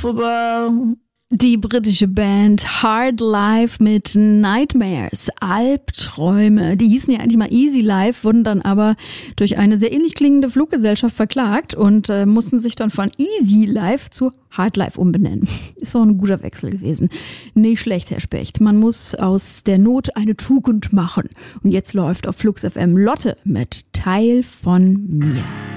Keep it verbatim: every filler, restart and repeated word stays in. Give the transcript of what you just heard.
unstoppable. Die britische Band Hard Life mit Nightmares, Albträume. Die hießen ja eigentlich mal Easy Life, wurden dann aber durch eine sehr ähnlich klingende Fluggesellschaft verklagt und äh, mussten sich dann von Easy Life zu Hard Life umbenennen. Ist auch ein guter Wechsel gewesen. Nicht schlecht, Herr Specht. Man muss aus der Not eine Tugend machen. Und jetzt läuft auf Flux F M Lotte mit Teil von mir.